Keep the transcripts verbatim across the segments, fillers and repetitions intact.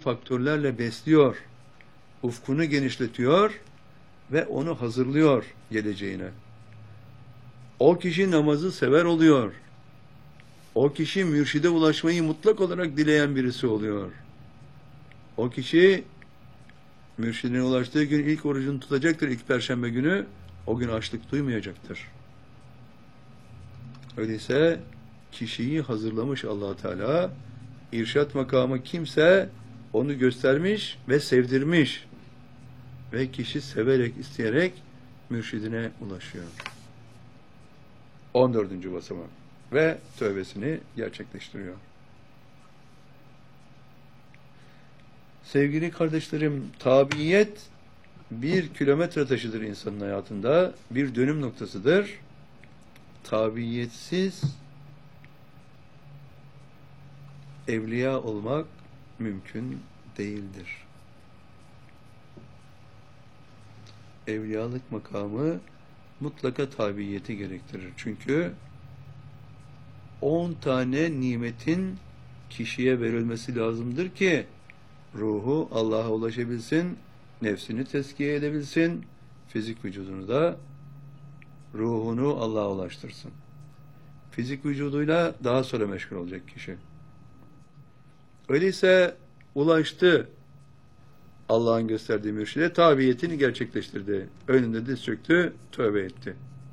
faktörlerle besliyor, ufkunu genişletiyor ve onu hazırlıyor geleceğine. O kişi namazı sever oluyor. O kişi mürşide ulaşmayı mutlak olarak dileyen birisi oluyor. O kişi mürşidine ulaştığı gün ilk orucunu tutacaktır, ilk perşembe günü. O gün açlık duymayacaktır. Öyleyse kişiyi hazırlamış Allah Teala, irşat makamı kimse onu göstermiş ve sevdirmiş. Ve kişi severek, isteyerek mürşidine ulaşıyor. on dördüncü basamak. Ve tövbesini gerçekleştiriyor. Sevgili kardeşlerim, tabiyet bir kilometre taşıdır insanın hayatında, bir dönüm noktasıdır. Tabiyetsiz evliya olmak mümkün değildir. Evliyalık makamı mutlaka tabiyeti gerektirir. Çünkü on tane nimetin kişiye verilmesi lazımdır ki ruhu Allah'a ulaşabilsin, nefsini tezkiye edebilsin, fizik vücudunu da ruhunu Allah'a ulaştırsın. Fizik vücuduyla daha sonra meşgul olacak kişi. Öyleyse ulaştı Allah'ın gösterdiği mürşide, tabiyetini gerçekleştirdi. Önünde diz çöktü, tövbe etti.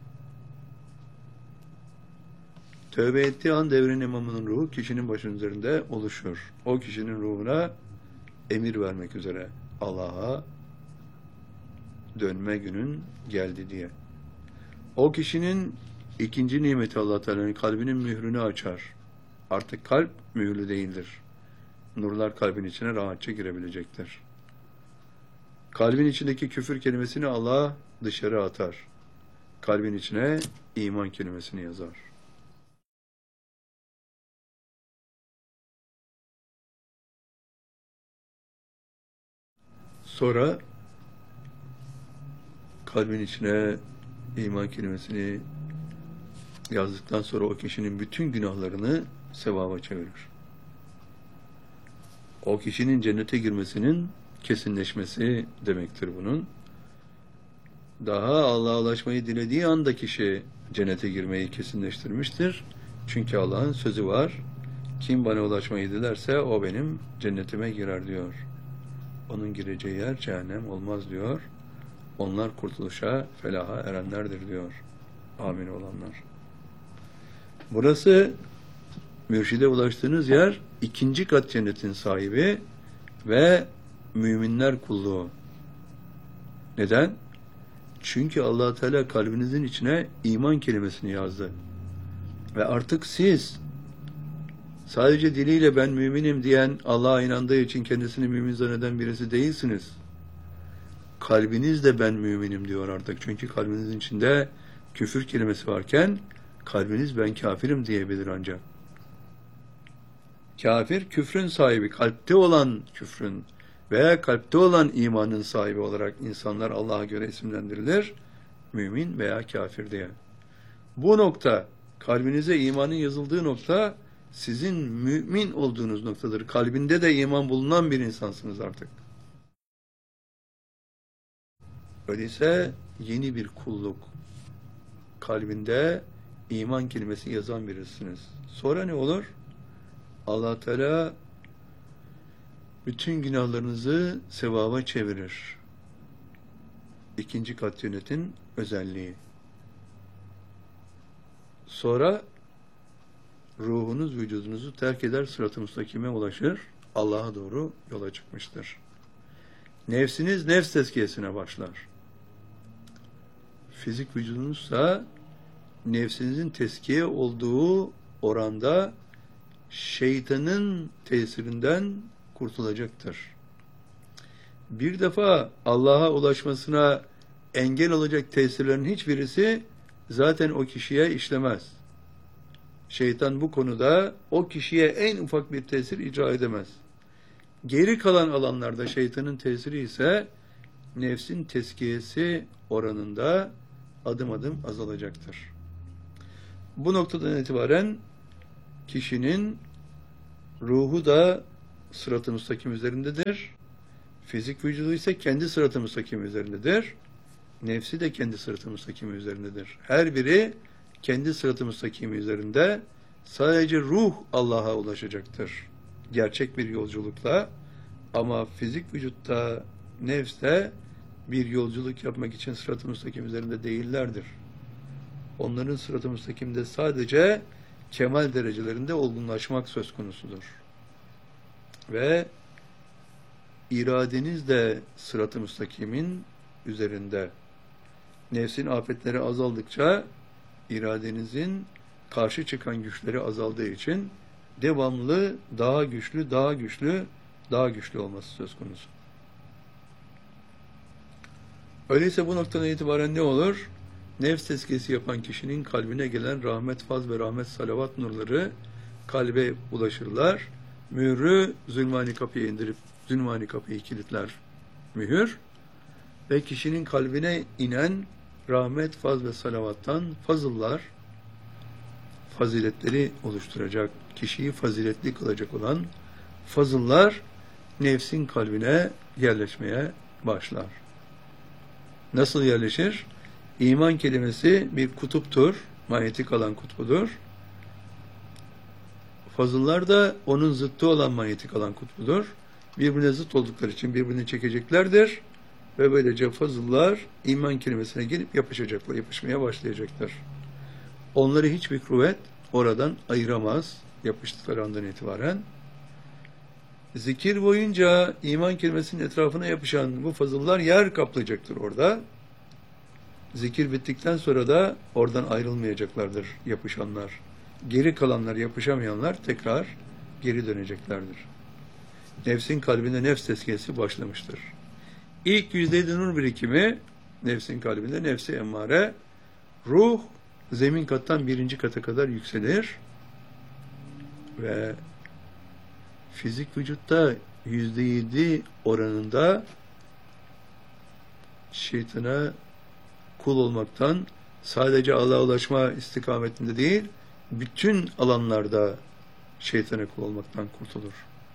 Tövbe ettiği an devrin imamının ruhu kişinin başının üzerinde oluşur. O kişinin ruhuna emir vermek üzere Allah'a dönme günün geldi diye. O kişinin ikinci nimeti Allah Teala'nın kalbinin mührünü açar. Artık kalp mühürlü değildir. Nurlar kalbin içine rahatça girebilecektir. Kalbin içindeki küfür kelimesini Allah dışarı atar. Kalbin içine iman kelimesini yazar. Sonra kalbin içine iman kelimesini yazdıktan sonra o kişinin bütün günahlarını sevaba çevirir. O kişinin cennete girmesinin kesinleşmesi demektir bunun. Daha Allah'a ulaşmayı dilediği anda kişi cennete girmeyi kesinleştirmiştir. Çünkü Allah'ın sözü var. Kim bana ulaşmayı dilerse o benim cennetime girer diyor. Onun gireceği yer cehennem olmaz diyor. Onlar kurtuluşa, felaha erenlerdir diyor. Amin olanlar. Burası mürşide ulaştığınız yer, ikinci kat cennetin sahibi ve müminler kulluğu. Neden? Çünkü Allah Teala kalbinizin içine iman kelimesini yazdı. Ve artık siz sadece diliyle ben müminim diyen, Allah'a inandığı için kendisini mümin zanneden birisi değilsiniz. Kalbiniz de ben müminim diyor artık. Çünkü kalbinizin içinde küfür kelimesi varken kalbiniz ben kafirim diyebilir ancak. Kafir, küfrün sahibi, kalpte olan küfrün veya kalpte olan imanın sahibi olarak insanlar Allah'a göre isimlendirilir. Mümin veya kafir diye. Bu nokta, kalbinize imanın yazıldığı nokta, sizin mümin olduğunuz noktadır. Kalbinde de iman bulunan bir insansınız artık. Öyleyse yeni bir kulluk. Kalbinde iman kelimesi yazan birisiniz. Sonra ne olur? Allah Teala bütün günahlarınızı sevaba çevirir. İkinci kat cennetin özelliği. Sonra ruhunuz vücudunuzu terk eder, sırat-ı müstakime ulaşır, Allah'a doğru yola çıkmıştır. Nefsiniz nefs tezkiyesine başlar. Fizik vücudunuzsa nefsinizin tezkiye olduğu oranda şeytanın tesirinden kurtulacaktır. Bir defa Allah'a ulaşmasına engel olacak tesirlerin hiçbirisi zaten o kişiye işlemez. Şeytan bu konuda o kişiye en ufak bir tesir icra edemez. Geri kalan alanlarda şeytanın tesiri ise nefsin tezkiyesi oranında adım adım azalacaktır. Bu noktadan itibaren kişinin ruhu da sırat-ı müstakim üzerindedir. Fizik vücudu ise kendi sırat-ı müstakim üzerindedir. Nefsi de kendi sırat-ı müstakim üzerindedir. Her biri kendi sırat-ı müstakim üzerinde. Sadece ruh Allah'a ulaşacaktır. Gerçek bir yolculukla. Ama fizik vücutta, nefste bir yolculuk yapmak için sırat-ı müstakim üzerinde değillerdir. Onların sırat-ı müstakimde sadece kemal derecelerinde olgunlaşmak söz konusudur. Ve iradeniz de sırat-ı müstakimin üzerinde. Nefsin afetleri azaldıkça iradenizin karşı çıkan güçleri azaldığı için devamlı daha güçlü, daha güçlü, daha güçlü olması söz konusu. Öyleyse bu noktadan itibaren ne olur? Nefs tezkiyesi yapan kişinin kalbine gelen rahmet, faz ve rahmet salavat nurları kalbe ulaşırlar. Mührü zulmani kapıya indirip zulmani kapıyı kilitler mühür ve kişinin kalbine inen rahmet, faz ve salavattan fazıllar, faziletleri oluşturacak, kişiyi faziletli kılacak olan fazıllar nefsin kalbine yerleşmeye başlar. Nasıl yerleşir? İman kelimesi bir kutuptur, manyetik alan kutbudur. Fazıllar da onun zıttı olan manyetik alan kutbudur. Birbirine zıt oldukları için birbirini çekeceklerdir. Ve böylece fazıllar iman kelimesine gelip yapışacaklar, yapışmaya başlayacaktır. Onları hiçbir kuvvet oradan ayıramaz, yapıştıkları andan itibaren. Zikir boyunca iman kelimesinin etrafına yapışan bu fazıllar yer kaplayacaktır orada. Zikir bittikten sonra da oradan ayrılmayacaklardır yapışanlar. Geri kalanlar, yapışamayanlar tekrar geri döneceklerdir. Nefsin kalbinde nefs tezkiyesi başlamıştır. İlk yüzde yedi nur birikimi nefsin kalbinde, nefsi emmare, ruh zemin kattan birinci kata kadar yükselir ve fizik vücutta yüzde yedi oranında şeytana kul olmaktan, sadece Allah'a ulaşma istikametinde değil, bütün alanlarda şeytana kul olmaktan kurtulur.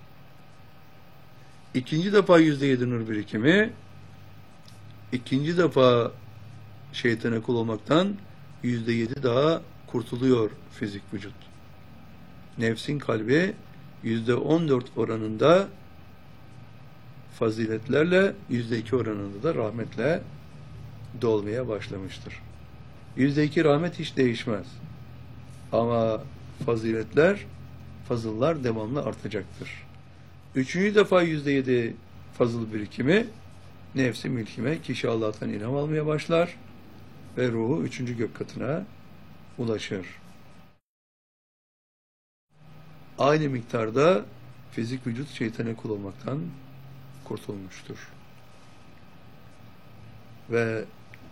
İkinci defa yüzde yedi nur birikimi, ikinci defa şeytana kul olmaktan yüzde yedi daha kurtuluyor fizik vücut. Nefsin kalbi yüzde on dört oranında faziletlerle, yüzde iki oranında da rahmetle dolmaya başlamıştır. Yüzde iki rahmet hiç değişmez. Ama faziletler, fazıllar devamlı artacaktır. Üçüncü defa yüzde yedi fazıl birikimi, nefsi mülkime, kişi Allah'tan ilham almaya başlar ve ruhu üçüncü gök katına ulaşır. Aynı miktarda fizik vücut şeytana kul olmaktan kurtulmuştur. Ve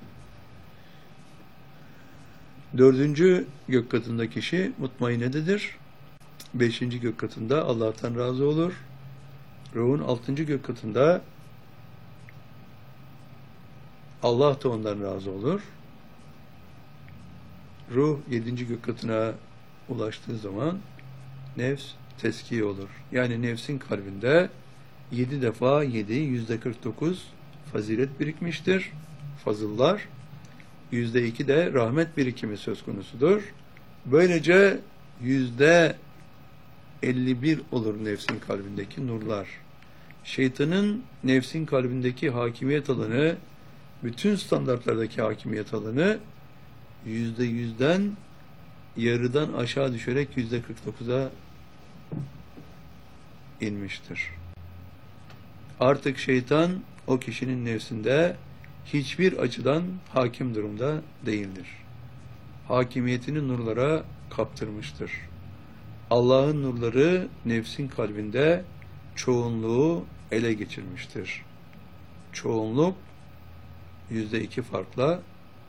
dördüncü gök katında kişi mutmainededir. Beşinci gök katında Allah'tan razı olur. Ruhun altıncı gök katında Allah da ondan razı olur. Ruh yedinci gök katına ulaştığı zaman nefs teskiye olur. Yani nefsin kalbinde yedi defa yedi, yüzde kırk dokuz fazilet birikmiştir. Fazıllar. Yüzde iki de rahmet birikimi söz konusudur. Böylece yüzde elli bir olur nefsin kalbindeki nurlar. Şeytanın nefsin kalbindeki hakimiyet alanı, bütün standartlardaki hakimiyet alanı yüzde yüzden yarıdan aşağı düşerek yüzde kırk dokuza inmiştir. Artık şeytan o kişinin nefsinde hiçbir açıdan hakim durumda değildir. Hakimiyetini nurlara kaptırmıştır. Allah'ın nurları nefsin kalbinde çoğunluğu ele geçirmiştir. Çoğunluk yüzde iki farkla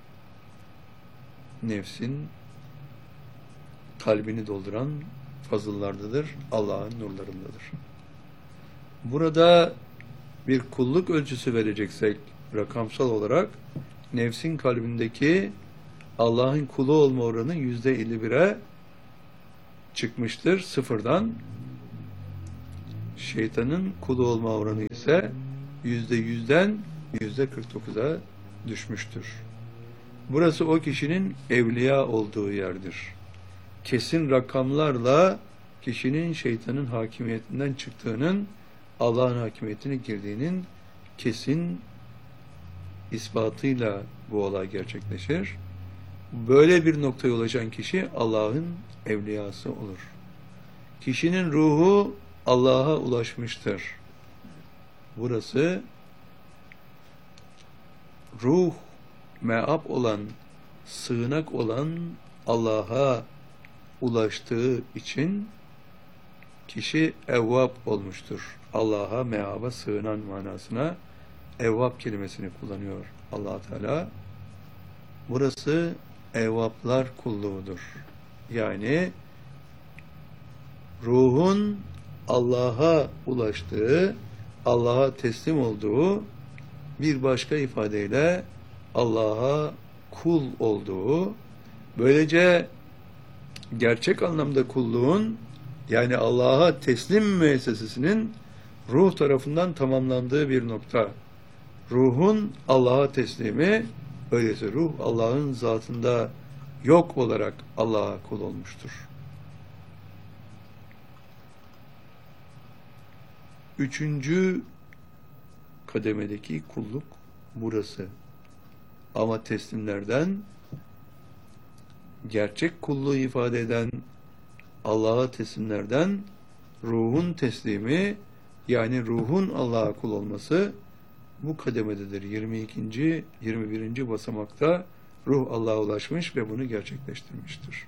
nefsin kalbini dolduran fazıllardadır, Allah'ın nurlarındadır. Burada bir kulluk ölçüsü vereceksek rakamsal olarak nefsin kalbindeki Allah'ın kulu olma oranı yüzde elli bire çıkmıştır sıfırdan. Şeytanın kulu olma oranı ise yüzde yüzden yüzde kırk dokuza düşmüştür. Burası o kişinin evliya olduğu yerdir. Kesin rakamlarla kişinin şeytanın hakimiyetinden çıktığının, Allah'ın hakimiyetine girdiğinin kesin ispatıyla bu olay gerçekleşir. Böyle bir noktaya ulaşan kişi Allah'ın evliyası olur. Kişinin ruhu Allah'a ulaşmıştır. Burası ruh, meab olan, sığınak olan Allah'a ulaştığı için kişi evvab olmuştur. Allah'a, meaba sığınan manasına evvab kelimesini kullanıyor Allah Teala. Burası evvaplar kulluğudur. Yani ruhun Allah'a ulaştığı, Allah'a teslim olduğu, bir başka ifadeyle Allah'a kul olduğu, böylece gerçek anlamda kulluğun, yani Allah'a teslim müessesesinin ruh tarafından tamamlandığı bir nokta. Ruhun Allah'a teslimi, öyleyse ruh Allah'ın zatında yok olarak Allah'a kul olmuştur. Üçüncü kademedeki kulluk burası. Ama teslimlerden gerçek kulluğu ifade eden Allah'a teslimlerden ruhun teslimi, yani ruhun Allah'a kul olması bu kademededir. yirmi ikinci yirmi birinci basamakta ruh Allah'a ulaşmış ve bunu gerçekleştirmiştir.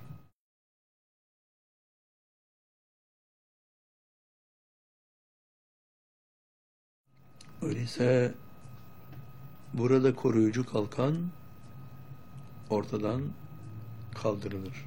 Öyleyse burada koruyucu kalkan ortadan kaldırılır.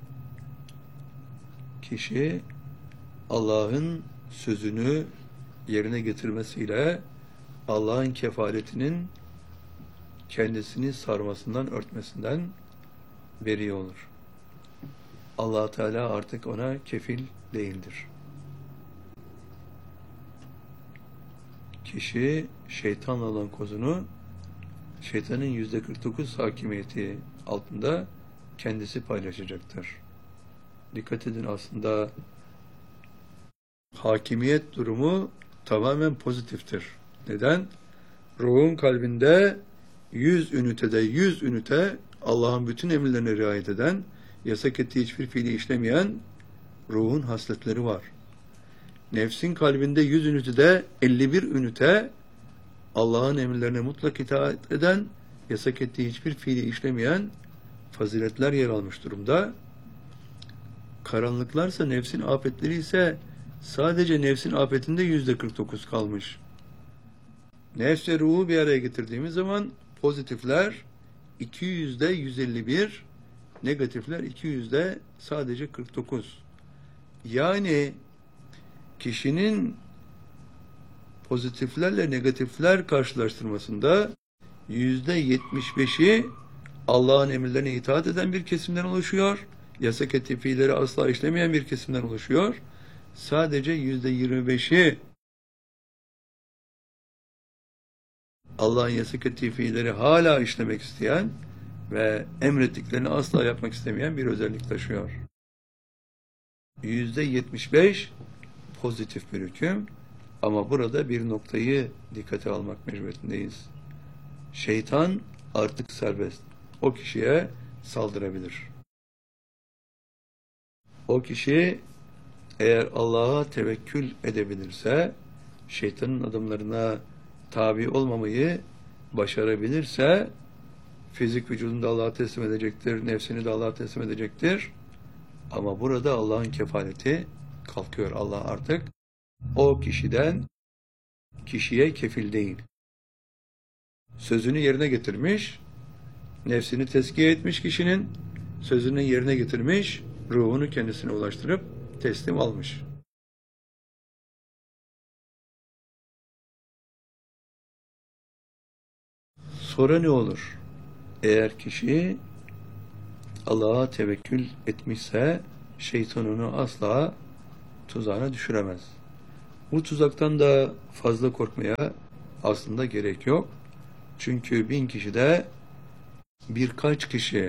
Kişi Allah'ın sözünü yerine getirmesiyle Allah'ın kefaletinin kendisini sarmasından, örtmesinden beri olur. Allah Teala artık ona kefil değildir. Kişi şeytanla olan kozunu, şeytanın yüzde kırk dokuz hakimiyeti altında kendisi paylaşacaktır. Dikkat edin, aslında hakimiyet durumu tamamen pozitiftir. Neden? Ruhun kalbinde yüz ünitede yüz ünite Allah'ın bütün emirlerine riayet eden, yasak ettiği hiçbir fiili işlemeyen ruhun hasletleri var. Nefsin kalbinde yüz ünitede elli bir ünite Allah'ın emirlerine mutlak itaat eden, yasak ettiği hiçbir fiili işlemeyen faziletler yer almış durumda. Karanlıklarsa, nefsin afetleri ise sadece nefsin afetinde yüzde kırk dokuz kalmış. Nefs ve ruhu bir araya getirdiğimiz zaman pozitifler iki yüzde yüz elli bir, negatifler iki yüzde sadece kırk dokuz. Yani kişinin pozitiflerle negatifler karşılaştırmasında yüzde yetmiş beşi Allah'ın emirlerine itaat eden bir kesimden oluşuyor. Yasak ettiği fiilleri asla işlemeyen bir kesimden oluşuyor. Sadece yüzde yirmi beşi Allah'ın yasak ettiği fiilleri hala işlemek isteyen ve emrettiklerini asla yapmak istemeyen bir özellik taşıyor. yüzde yetmiş beş pozitif bir hüküm, ama burada bir noktayı dikkate almak mecburiyetindeyiz. Şeytan artık serbest. O kişiye saldırabilir. O kişi eğer Allah'a tevekkül edebilirse, şeytanın adımlarına tabi olmamayı başarabilirse, fizik vücudunu da Allah'a teslim edecektir, nefsini de Allah'a teslim edecektir. Ama burada Allah'ın kefaleti kalkıyor. Allah artık o kişiden kişiye kefil değil. Sözünü yerine getirmiş, nefsini tezkiye etmiş kişinin, sözünü yerine getirmiş, ruhunu kendisine ulaştırıp teslim almış. Sonra ne olur? Eğer kişi Allah'a tevekkül etmişse şeytan onu asla tuzağına düşüremez. Bu tuzaktan da fazla korkmaya aslında gerek yok. Çünkü bin kişide birkaç kişi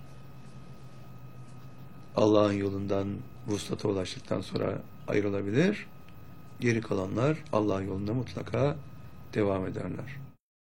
Allah'ın yolundan vuslata ulaştıktan sonra ayrılabilir. Geri kalanlar Allah yolunda mutlaka devam ederler.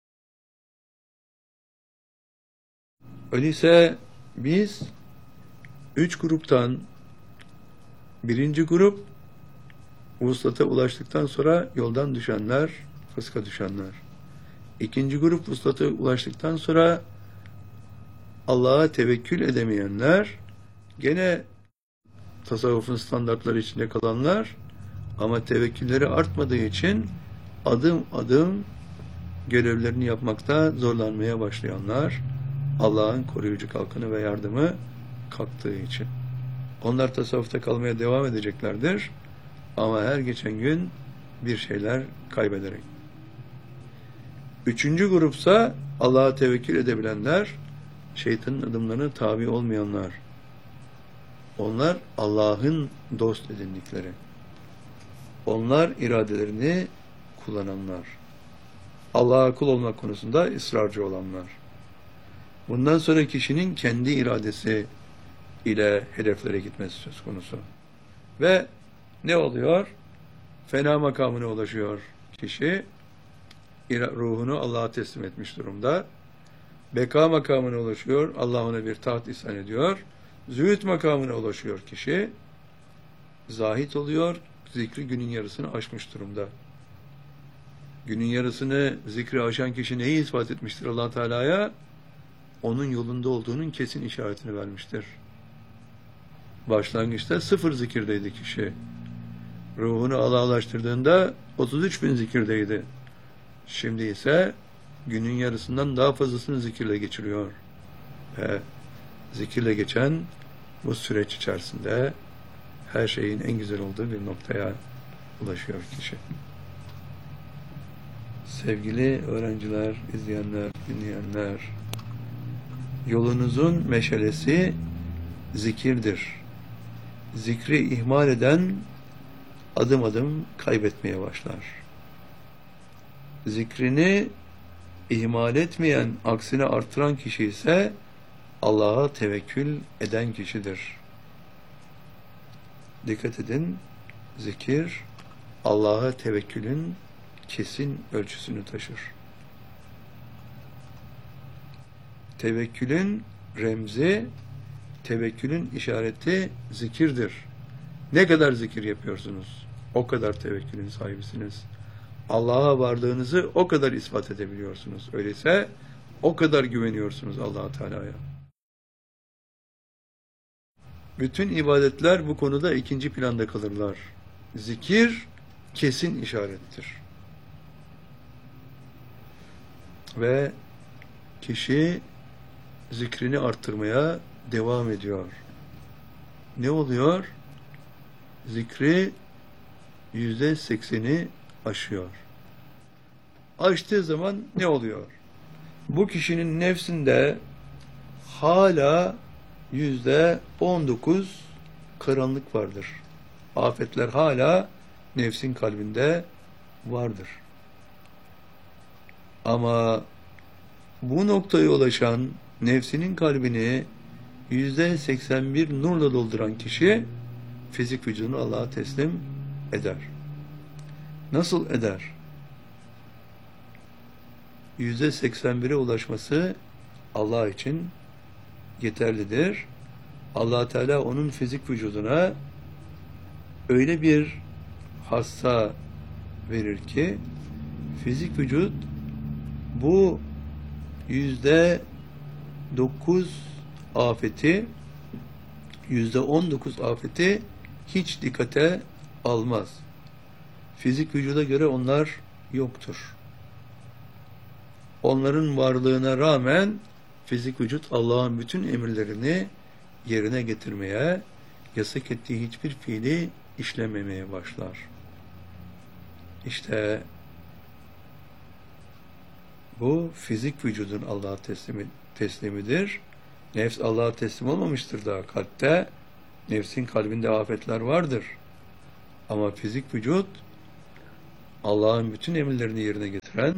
Öyleyse biz üç gruptan birinci grup vuslata ulaştıktan sonra yoldan düşenler, fıska düşenler. İkinci grup vuslata ulaştıktan sonra Allah'a tevekkül edemeyenler, gene tasavvufun standartları içinde kalanlar ama tevekkülleri artmadığı için adım adım görevlerini yapmakta zorlanmaya başlayanlar, Allah'ın koruyucu kalkanı ve yardımı kalktığı için. Onlar tasavvufta kalmaya devam edeceklerdir ama her geçen gün bir şeyler kaybederek. Üçüncü grupsa Allah'a tevekkül edebilenler, şeytanın adımlarına tabi olmayanlar. Onlar Allah'ın dost edindikleri. Onlar iradelerini kullananlar. Allah'a kul olmak konusunda ısrarcı olanlar. Bundan sonra kişinin kendi iradesi ile hedeflere gitmesi söz konusu. Ve ne oluyor? Fena makamına ulaşıyor kişi. Ruhunu Allah'a teslim etmiş durumda. Beka makamına ulaşıyor. Allah ona bir taht ihsan ediyor. Zühd makamına ulaşıyor kişi. Zahit oluyor. Zikri günün yarısını aşmış durumda. Günün yarısını zikri aşan kişi neyi ispat etmiştir Allah Teala'ya? Onun yolunda olduğunun kesin işaretini vermiştir. Başlangıçta sıfır zikirdeydi kişi. Ruhunu Allah'a ulaştırdığında otuz üç bin zikirdeydi. Şimdi ise günün yarısından daha fazlasını zikirle geçiriyor. Ve zikirle geçen bu süreç içerisinde her şeyin en güzel olduğu bir noktaya ulaşıyor kişi. Sevgili öğrenciler, izleyenler, dinleyenler, yolunuzun meşalesi zikirdir. Zikri ihmal eden adım adım kaybetmeye başlar. Zikrini ihmal etmeyen, aksine artıran kişi ise Allah'a tevekkül eden kişidir. Dikkat edin, zikir Allah'a tevekkülün kesin ölçüsünü taşır. Tevekkülün remzi, tevekkülün işareti zikirdir. Ne kadar zikir yapıyorsunuz, o kadar tevekkülün sahibisiniz. Allah'a varlığınızı o kadar ispat edebiliyorsunuz. Öyleyse o kadar güveniyorsunuz Allah Teala'ya. Bütün ibadetler bu konuda ikinci planda kalırlar. Zikir kesin işarettir. Ve kişi zikrini arttırmaya devam ediyor. Ne oluyor? Zikri yüzde sekseni aşıyor. Aştığı zaman ne oluyor? Bu kişinin nefsinde hala yüzde on dokuz karanlık vardır. Afetler hala nefsin kalbinde vardır. Ama bu noktaya ulaşan, nefsinin kalbini yüzde seksen bir nurla dolduran kişi fizik vücudunu Allah'a teslim eder. Nasıl eder? yüzde seksen bire ulaşması Allah için yeterlidir. Allah Teala onun fizik vücuduna öyle bir hassa verir ki fizik vücut bu yüzde dokuz afeti, yüzde on dokuz afeti hiç dikkate almaz. Fizik vücuda göre onlar yoktur. Onların varlığına rağmen fizik vücut Allah'ın bütün emirlerini yerine getirmeye, yasak ettiği hiçbir fiili işlememeye başlar. İşte bu fizik vücudun Allah'a teslimi, teslimidir. Nefs Allah'a teslim olmamıştır daha kalpte. Nefsin kalbinde afetler vardır. Ama fizik vücut Allah'ın bütün emirlerini yerine getiren,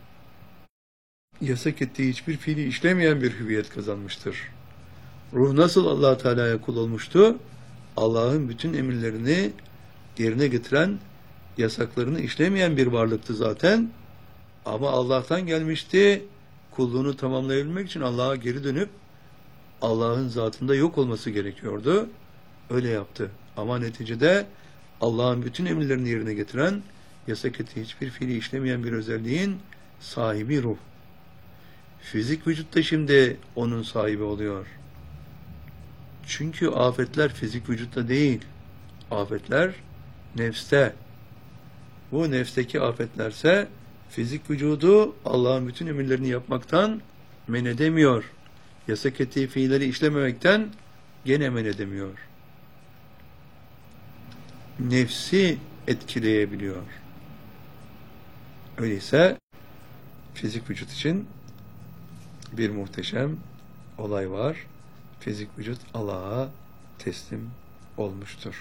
yasak ettiği hiçbir fiili işlemeyen bir hüviyet kazanmıştır. Ruh nasıl Allah Teala'ya kul olmuştu? Allah'ın bütün emirlerini yerine getiren, yasaklarını işlemeyen bir varlıktı zaten. Ama Allah'tan gelmişti. Kulluğunu tamamlayabilmek için Allah'a geri dönüp Allah'ın zatında yok olması gerekiyordu. Öyle yaptı. Ama neticede Allah'ın bütün emirlerini yerine getiren, yasak ettiği hiçbir fiili işlemeyen bir özelliğin sahibi ruh. Fizik vücut da şimdi onun sahibi oluyor. Çünkü afetler fizik vücutta değil. Afetler nefste. Bu nefsteki afetlerse fizik vücudu Allah'ın bütün emirlerini yapmaktan men edemiyor. Yasak ettiği fiilleri işlememekten gene men edemiyor. Nefsi etkileyebiliyor. Öyleyse fizik vücut için bir muhteşem olay var. Fizik vücut Allah'a teslim olmuştur.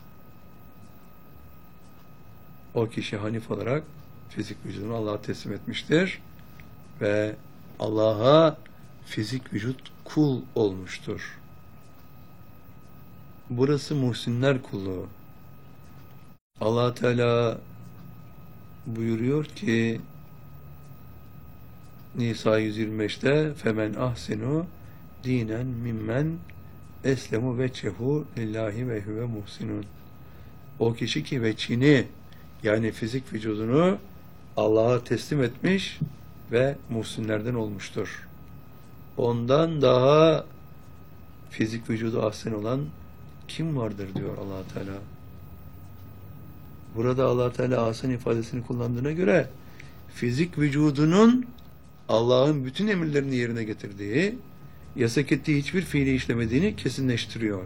O kişi hanif olarak fizik vücudunu Allah'a teslim etmiştir ve Allah'a fizik vücut kul olmuştur. Burası muhsinler kulluğu. Allah Teala buyuruyor ki Nisa yüz yirmi beşte femen ahsenu dinen mimmen eslemu veçehu lillahi ve huve muhsinun. O kişi ki veçini yani fizik vücudunu Allah'a teslim etmiş ve muhsinlerden olmuştur. Ondan daha fizik vücudu ahsen olan kim vardır diyor Allah Teala. Burada Allah Teala ahsen ifadesini kullandığına göre fizik vücudunun Allah'ın bütün emirlerini yerine getirdiği, yasak ettiği hiçbir fiili işlemediğini kesinleştiriyor.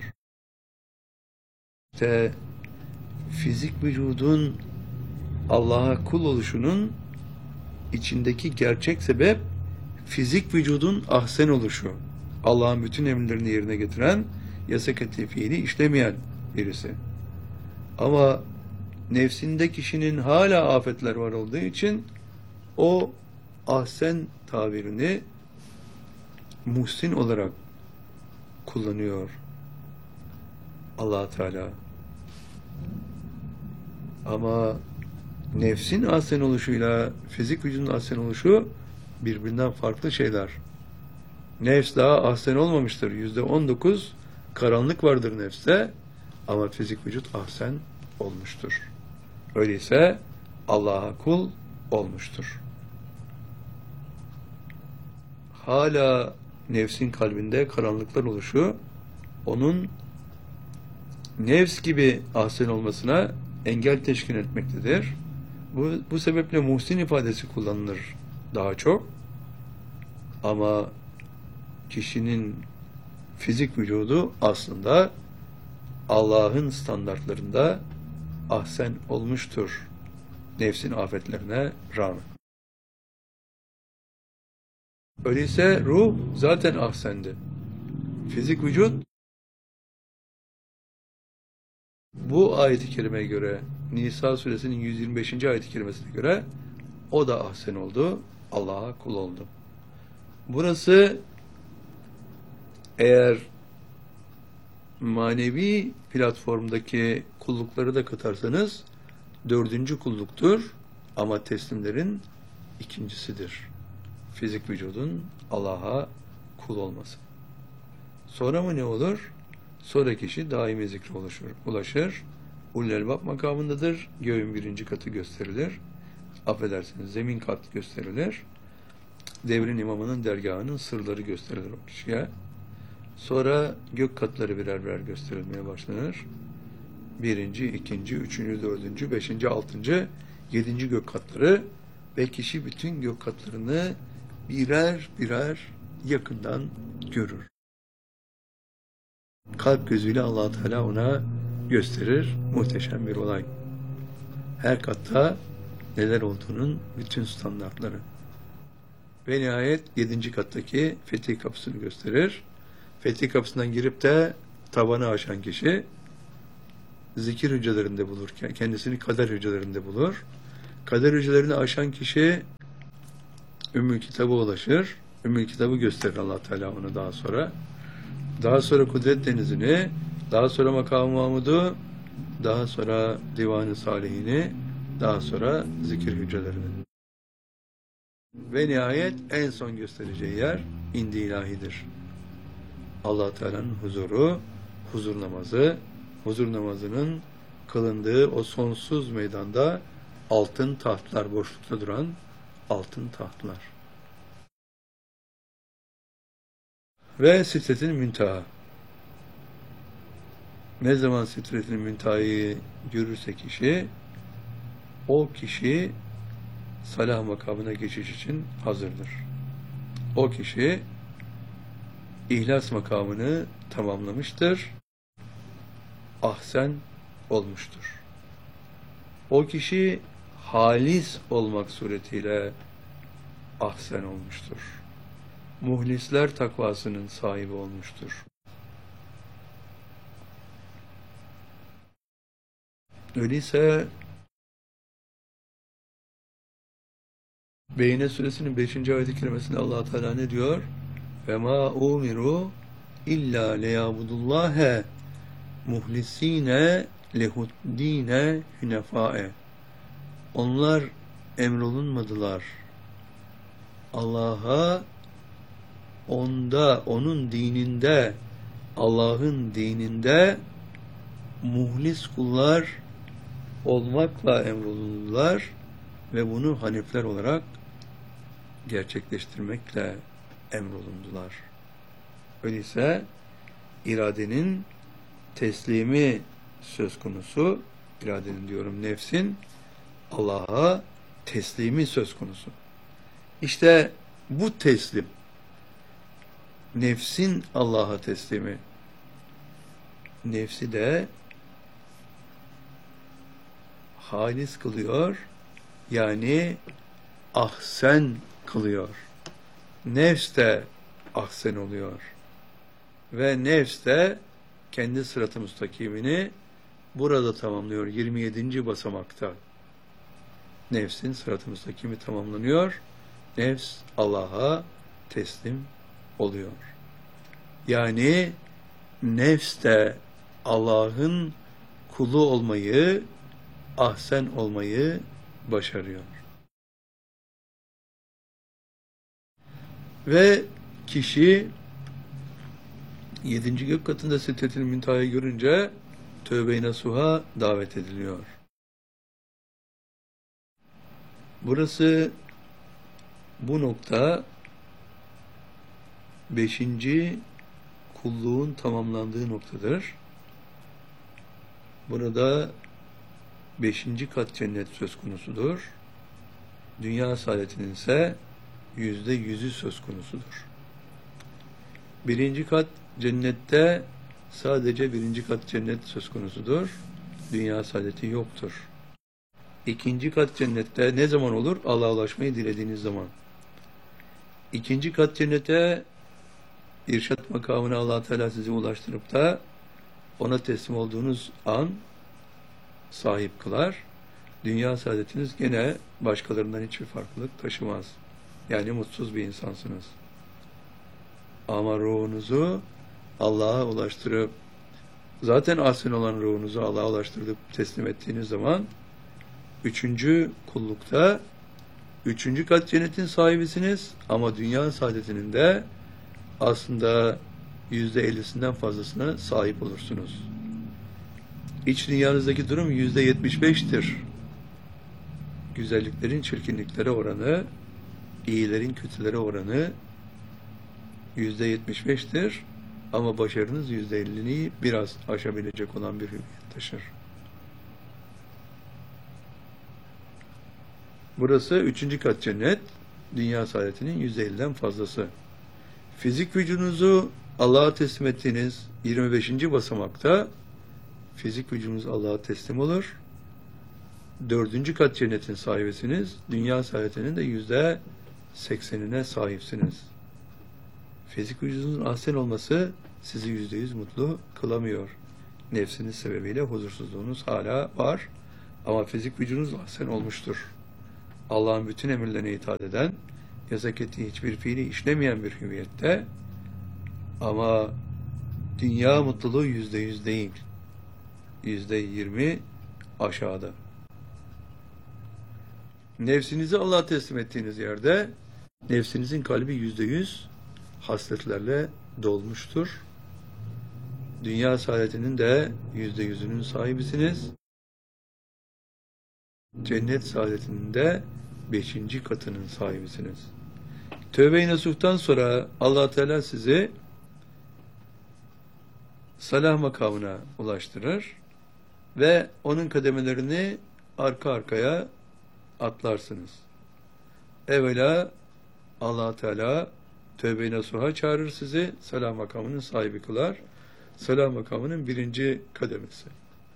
İşte fizik vücudun Allah'a kul oluşunun içindeki gerçek sebep fizik vücudun ahsen oluşu. Allah'ın bütün emirlerini yerine getiren, yasak ettiği fiili işlemeyen birisi. Ama nefsinde kişinin hala afetler var olduğu için o ahsen tabirini muhsin olarak kullanıyor Allah Teala. Ama nefsin ahsen oluşuyla fizik vücudun ahsen oluşu birbirinden farklı şeyler. Nefs daha ahsen olmamıştır. Yüzde on dokuz karanlık vardır nefste ama fizik vücut ahsen olmuştur. Öyleyse Allah'a kul olmuştur. Hala nefsin kalbinde karanlıklar oluşu onun nefs gibi ahsen olmasına engel teşkil etmektedir. Bu, bu sebeple muhsin ifadesi kullanılır daha çok. Ama kişinin fizik vücudu aslında Allah'ın standartlarında ahsen olmuştur. Nefsin afetlerine rağmen. Öyleyse ruh zaten ahsendi. Fizik vücut bu ayet-i kerimeye göre Nisa suresinin yüz yirmi beşinci ayet-i kerimesine göre o da ahsen oldu. Allah'a kul oldu. Burası eğer manevi platformdaki kullukları da katarsanız dördüncü kulluktur ama teslimlerin ikincisidir. Fizik vücudun Allah'a kul olması. Sonra mı ne olur? Sonra kişi daimi zikre ulaşır. ulaşır. Ulul elbab makamındadır. Göğün birinci katı gösterilir. Affedersiniz zemin kat gösterilir. Devrin imamının dergahının sırları gösterilir o kişiye. Sonra gök katları birer birer gösterilmeye başlanır. Birinci, ikinci, üçüncü, dördüncü, beşinci, altıncı, yedinci gök katları ve kişi bütün gök katlarını birer birer yakından görür. Kalp gözüyle Allah Teala ona gösterir. Muhteşem bir olay. Her katta neler olduğunun bütün standartları. Ve nihayet yedinci kattaki fetih kapısını gösterir. Fetih kapısından girip de tavanı aşan kişi zikir hücrelerinde bulur. Kendisini kader hücrelerinde bulur. Kader hücrelerini aşan kişi Ümmül Kitab'a ulaşır. Ümmül Kitab'ı gösterir Allah Teala onu daha sonra. Daha sonra Kudret Denizi'ni, daha sonra Makam-ı Mahmud'u, daha sonra Divan-ı Salihini, daha sonra zikir hücrelerini. Ve nihayet en son göstereceği yer indi ilahidir. Allah Teala'nın huzuru, huzur namazı, huzur namazının kılındığı o sonsuz meydanda altın tahtlar, boşlukta duran altın tahtlar. Ve Sidretil Münteha. Ne zaman Sidretil Münteha'yı görürse kişi, o kişi salah makamına geçiş için hazırdır. O kişi İhlas makamını tamamlamıştır. Ahsen olmuştur. O kişi halis olmak suretiyle ahsen olmuştur. Muhlisler takvasının sahibi olmuştur. Öyleyse Beyne suresinin beşinci ayet-i kerimesinde Allah Teala ne diyor? Ve ma umiru illa liyabudullaha muhlisine lehuddine hunefae. Onlar emrolunmadılar. Allah'a onda, onun dininde, Allah'ın dininde muhlis kullar olmakla emrolundular ve bunu hanifler olarak gerçekleştirmekle emrolundular. Öyleyse iradenin teslimi söz konusu, iradenin diyorum nefsin Allah'a teslimi söz konusu. İşte bu teslim, nefsin Allah'a teslimi, nefsi de halis kılıyor, yani ahsen kılıyor. Nefs de ahsen oluyor. Ve nefs de kendi sırat-ı müstakimini burada tamamlıyor. yirmi yedinci basamakta. Nefsin sırat-ı müstakimi tamamlanıyor. Nefs Allah'a teslim oluyor. Yani nefs de Allah'ın kulu olmayı, ahsen olmayı başarıyor. Ve kişi yedinci gök katında Sidretil Münteha'yı görünce tövbe-i nasuha davet ediliyor. Burası bu nokta beşinci kulluğun tamamlandığı noktadır. Burada beşinci kat cennet söz konusudur. Dünya saadetinin ise yüzde yüzü söz konusudur. Birinci kat cennette sadece birinci kat cennet söz konusudur. Dünya saadeti yoktur. İkinci kat cennette ne zaman olur? Allah'a ulaşmayı dilediğiniz zaman. İkinci kat cennete irşat makamına Allah Teala sizi ulaştırıp da ona teslim olduğunuz an sahip kılar. Dünya saadetiniz gene başkalarından hiçbir farklılık taşımaz. Yani mutsuz bir insansınız. Ama ruhunuzu Allah'a ulaştırıp, zaten ahsen olan ruhunuzu Allah'a ulaştırıp teslim ettiğiniz zaman, üçüncü kullukta, üçüncü kat cennetin sahibisiniz ama dünya saadetinin de aslında yüzde ellisinden fazlasına sahip olursunuz. İç dünyanızdaki durum yüzde yetmiş beştir. Güzelliklerin çirkinliklere oranı, iyilerin kötülere oranı yüzde yetmiş beştir ama başarınız yüzde ellini biraz aşabilecek olan bir hüviyet taşır. Burası üçüncü kat cennet, dünya saadetinin yüzde elliden fazlası. Fizik vücudunuzu Allah'a teslim ettiğiniz yirmi beşinci basamakta fizik vücudunuz Allah'a teslim olur. Dördüncü kat cennetin sahibisiniz. Dünya saadetinin de yüzde seksenine sahipsiniz. Fizik vücudunuzun ahsen olması sizi yüzde yüz mutlu kılamıyor. Nefsiniz sebebiyle huzursuzluğunuz hala var. Ama fizik vücudunuz ahsen olmuştur. Allah'ın bütün emirlerine itaat eden, yasak ettiği hiçbir fiili işlemeyen bir hüviyette, ama dünya mutluluğu yüzde yüz değil. Yüzde yirmi aşağıda. Nefsinizi Allah'a teslim ettiğiniz yerde, nefsinizin kalbi yüzde yüz hasletlerle dolmuştur. Dünya saadetinin de yüzde yüzünün sahibisiniz. Cennet saadetinin de beşinci katının sahibisiniz. Tövbe-i nasuh'tan sonra Allah Teala sizi salah makamına ulaştırır ve onun kademelerini arka arkaya atlarsınız. Evvela Allah Teala tövbe-i nasuh'a çağırır sizi, salah makamının sahibi kılar. Salah makamının birinci kademesi.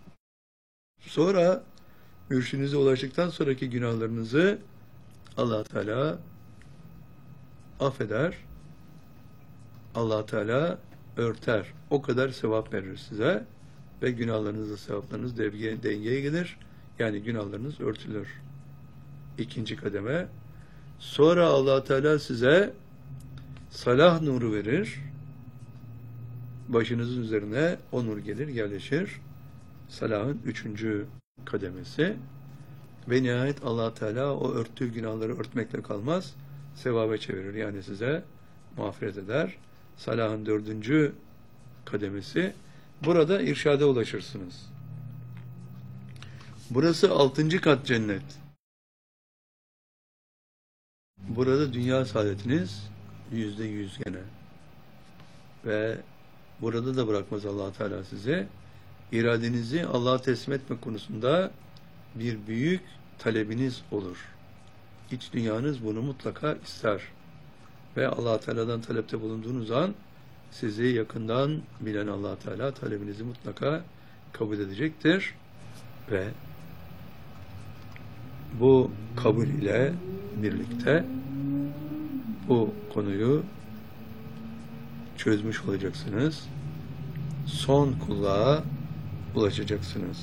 Sonra mürşidinize ulaştıktan sonraki günahlarınızı Allah Teala affeder. Allah Teala örter. O kadar sevap verir size ve günahlarınızla sevaplarınız dengeye, dengeye gelir. Yani günahlarınız örtülür. İkinci kademe. Sonra Allah Teala size salah nuru verir. Başınızın üzerine o nur gelir, yerleşir. Salahın üçüncü kademesi. Ve nihayet Allah Teala o örttüğü günahları örtmekle kalmaz, sevaba çevirir. Yani size mağfiret eder. Salahın dördüncü kademesi. Burada irşada ulaşırsınız. Burası altıncı kat cennet. Burada dünya saadetiniz yüzde yüz gene. Ve burada da bırakmaz Allah Teala size. İradenizi Allah'a teslim etme konusunda bir büyük talebiniz olur. İç dünyanız bunu mutlaka ister. Ve Allah Teala'dan talepte bulunduğunuz an sizi yakından bilen Allah Teala talebinizi mutlaka kabul edecektir. Ve bu kabul ile birlikte bu konuyu çözmüş olacaksınız. Son kulluğa ulaşacaksınız.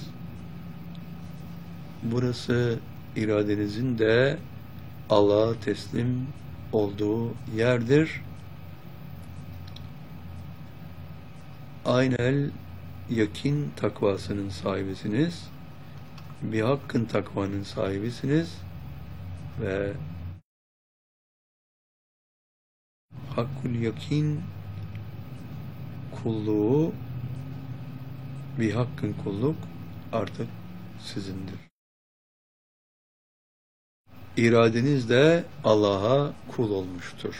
Burası iradenizin de Allah'a teslim olduğu yerdir. Aynel yakin takvasının sahibisiniz. Bir hakkın takvanın sahibisiniz ve hakkul yakin kulluğu, bir hakkın kulluk artık sizindir. İradeniz de Allah'a kul olmuştur.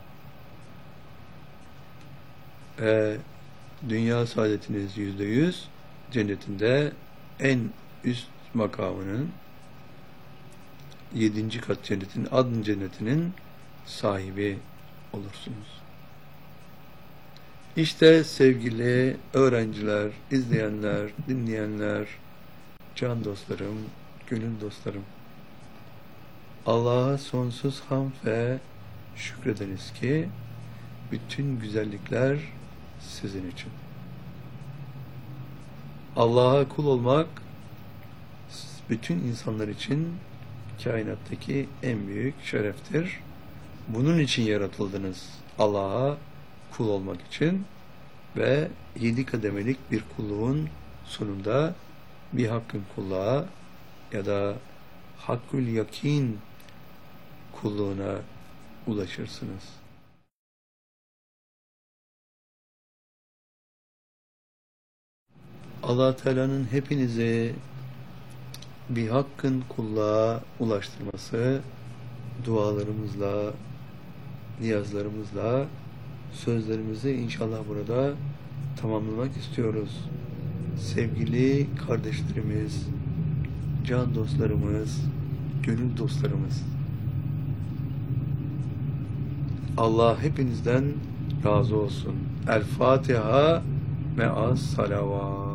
Ve dünya saadetiniz yüzde yüz, cennetinde en üst makamının, yedinci kat cennetin, adın cennetinin sahibi olursunuz. İşte sevgili öğrenciler, izleyenler, dinleyenler, can dostlarım, gönül dostlarım, Allah'a sonsuz hamd ve şükrediniz ki bütün güzellikler sizin için. Allah'a kul olmak bütün insanlar için kainattaki en büyük şereftir. Bunun için yaratıldınız, Allah'a kul olmak için, ve yedi kademelik bir kulluğun sonunda bir hakkın kulluğa ya da hakkül yakin kulluğuna ulaşırsınız. Allah Teala'nın hepinizi bir hakkın kulluğa ulaştırması, dualarımızla, niyazlarımızla sözlerimizi inşallah burada tamamlamak istiyoruz. Sevgili kardeşlerimiz, can dostlarımız, gönül dostlarımız, Allah hepinizden razı olsun. El Fatiha me'as salavat.